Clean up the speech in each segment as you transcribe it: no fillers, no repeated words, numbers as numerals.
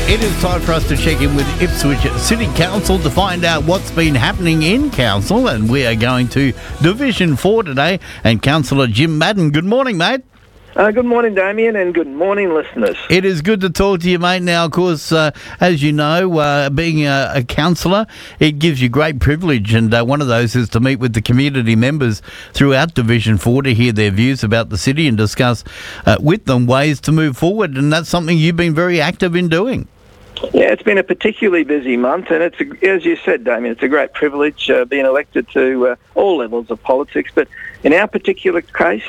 It is time for us to check in with Ipswich City Council to find out what's been happening in council, and we are going to Division 4 today. And Councillor Jim Madden, good morning, mate. Good morning, Damien, and good morning, listeners. It is good to talk to you, mate. Now, of course, as you know, being a councillor, it gives you great privilege, and one of those is to meet with the community members throughout Division 4 to hear their views about the city and discuss with them ways to move forward, and that's something you've been very active in doing. Yeah, it's been a particularly busy month, and it's, as you said, Damien, it's a great privilege being elected to all levels of politics. But in our particular case,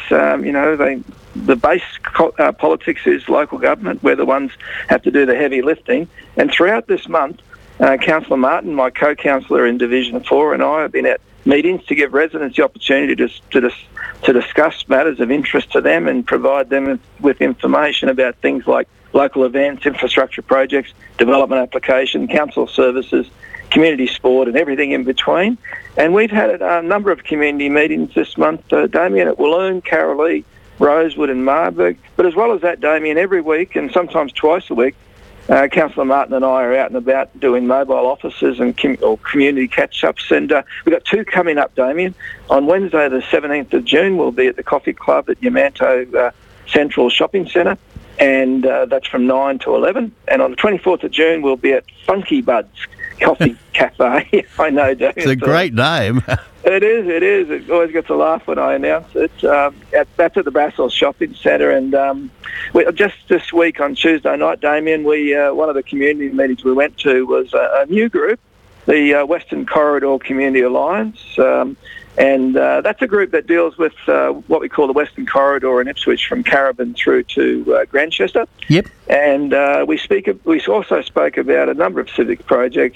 the base politics is local government. We're the ones have to do the heavy lifting. And throughout this month, Councillor Martin, my co-councillor in Division 4, and I have been at meetings to give residents the opportunity to discuss matters of interest to them and provide them with information about things like local events, infrastructure projects, development application, council services, community sport and everything in between. And we've had a number of community meetings this month, Damien, at Walloon, Carolee, Rosewood and Marburg. But as well as that, Damien, every week and sometimes twice a week, Councillor Martin and I are out and about doing mobile offices and community catch-ups. And we've got two coming up, Damien. On Wednesday, the 17th of June, we'll be at the Coffee Club at Yamanto Central Shopping Centre. And that's from 9 to 11. And on the 24th of June, we'll be at Funky Buds Coffee Cafe. I know, Damien. It's a great name. It is. It always gets a laugh when I announce it. That's at the Brassels Shopping Centre. And just this week on Tuesday night, Damien, one of the community meetings we went to was a new group, the Western Corridor Community Alliance. And that's a group that deals with what we call the Western Corridor in Ipswich from Caribou through to Grantchester. Yep. And we also spoke about a number of civic projects,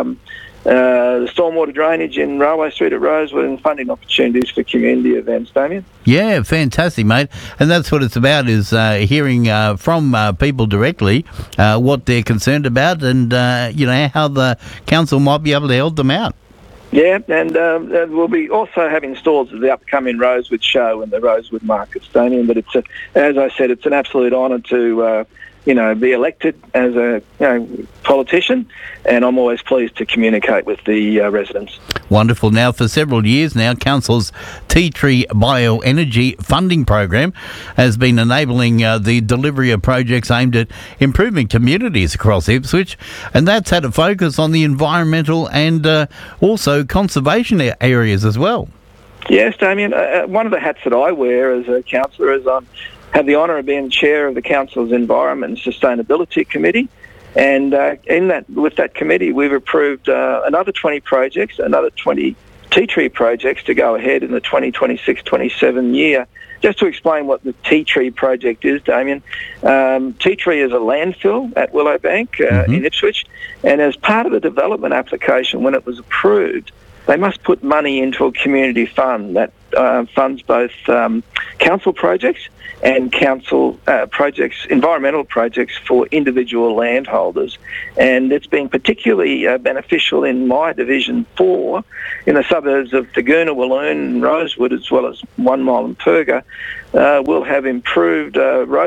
the stormwater drainage in Railway Street at Rosewood and funding opportunities for community events, Damien. Yeah, fantastic, mate. And that's what it's about, is hearing from people directly what they're concerned about and, how the council might be able to help them out. Yeah, and we'll be also having stalls at the upcoming Rosewood show and the Rosewood markets, Damien. But as I said, it's an absolute honour to, be elected as a politician, and I'm always pleased to communicate with the residents. Wonderful. Now, for several years now, Council's Tea Tree Bioenergy Funding Program has been enabling the delivery of projects aimed at improving communities across Ipswich, and that's had a focus on the environmental and also conservation areas as well. Yes, Damien. One of the hats that I wear as a councillor is have the honour of being chair of the council's Environment and Sustainability Committee. And with that committee, we've approved another 20 projects, another 20 tea tree projects to go ahead in the 2026-27 year. Just to explain what the tea tree project is, Damien, tea tree is a landfill at Willowbank in Ipswich, and as part of the development application, when it was approved, they must put money into a community fund that funds both council projects and council projects, environmental projects for individual landholders. And it's been particularly beneficial in my Division 4, in the suburbs of Taguna, Walloon and Rosewood, as well as 1 Mile and Perga. We'll have improved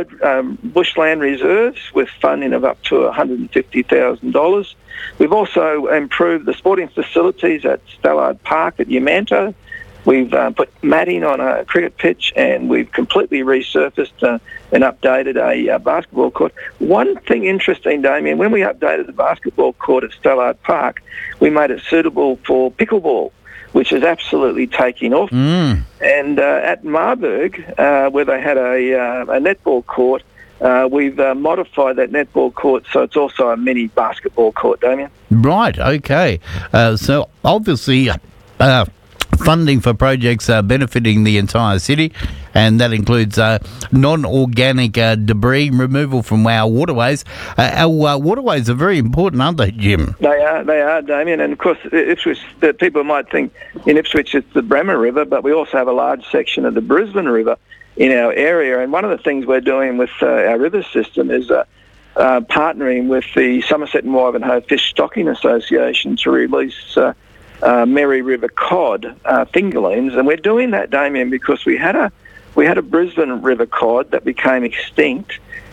bushland reserves with funding of up to $150,000. We've also improved the sporting facilities at Stallard Park at Yamanto. We've put matting on a cricket pitch, and we've completely resurfaced and updated a basketball court. One thing interesting, Damien, when we updated the basketball court at Stallard Park, we made it suitable for pickleball, which is absolutely taking off. And at Marburg, where they had a netball court, we've modified that netball court so it's also a mini basketball court, Damien. Right, okay. So obviously funding for projects benefiting the entire city, and that includes non-organic debris removal from our waterways. Our waterways are very important, aren't they, Jim? They are, Damien. And of course, Ipswich, people might think in Ipswich it's the Bremer River, but we also have a large section of the Brisbane River in our area. And one of the things we're doing with our river system is partnering with the Somerset and Wivenhoe Fish Stocking Association to release Mary River cod, fingerlings, and we're doing that, Damien, because we had a Brisbane River cod that became extinct,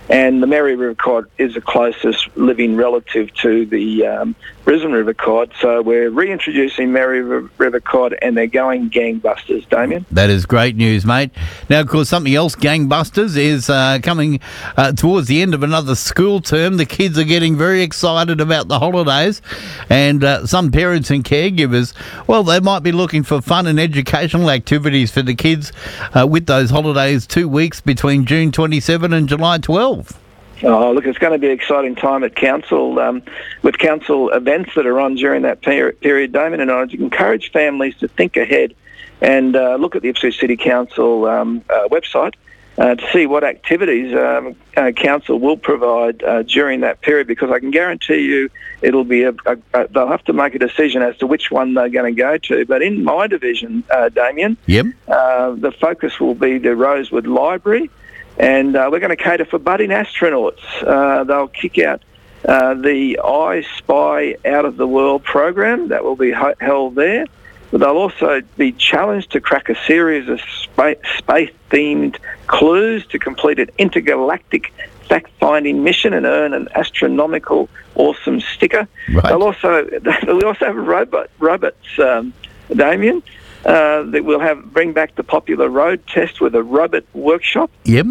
And the Mary River cod is the closest living relative to the Brisbane River cod. So we're reintroducing Mary River cod, and they're going gangbusters, Damien. That is great news, mate. Now, of course, something else gangbusters is coming towards the end of another school term. The kids are getting very excited about the holidays, and some parents and caregivers, well, they might be looking for fun and educational activities for the kids with those holidays 2 weeks between June 27 and July 12. Oh, look, it's going to be an exciting time at Council with Council events that are on during that period, Damien, and I'd encourage families to think ahead and look at the Ipswich City Council website to see what activities Council will provide during that period, because I can guarantee you it'll be they'll have to make a decision as to which one they're going to go to. But in my division, Damien, the focus will be the Rosewood Library, and we're going to cater for budding astronauts. They'll kick out the I Spy Out of the World program that will be held there. But they'll also be challenged to crack a series of space-themed clues to complete an intergalactic fact-finding mission and earn an astronomical awesome sticker. Right. We also have robots, Damien. That we'll bring back the popular road test with a robot workshop. Yep.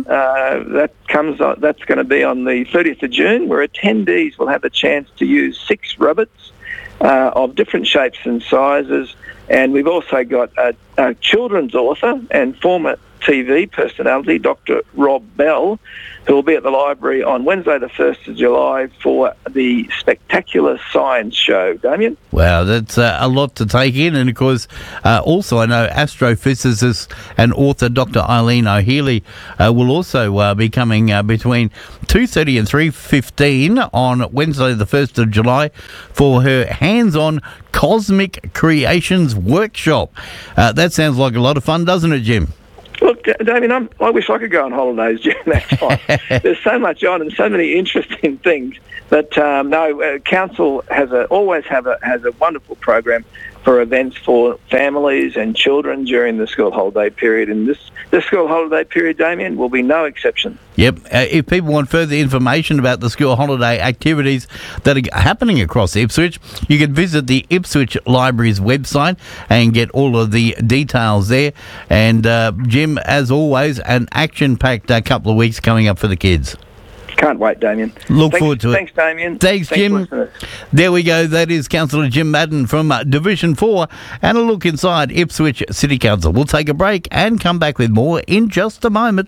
That's going to be on the 30th of June, where attendees will have a chance to use 6 robots of different shapes and sizes. And we've also got a children's author and former TV personality, Dr. Rob Bell, who will be at the library on Wednesday the 1st of July for the Spectacular Science Show. Damien? Wow, that's a lot to take in. And, of course, also I know astrophysicist and author Dr. Eileen O'Healy will also be coming between 2:30 and 3:15 on Wednesday the 1st of July for her hands-on Cosmic Creations workshop. That sounds like a lot of fun, doesn't it, Jim? Look, Damien, I wish I could go on holidays during that time. There's so much on and so many interesting things. But Council always has a wonderful program for events for families and children during the school holiday period. And this school holiday period, Damien, will be no exception. Yep. If people want further information about the school holiday activities that are happening across Ipswich, you can visit the Ipswich Library's website and get all of the details there. And Jim, as always, an action-packed couple of weeks coming up for the kids. Can't wait, Damien. Look forward to it. Thanks, Damien. Thanks, Jim. There we go. That is Councillor Jim Madden from Division 4 and a look inside Ipswich City Council. We'll take a break and come back with more in just a moment.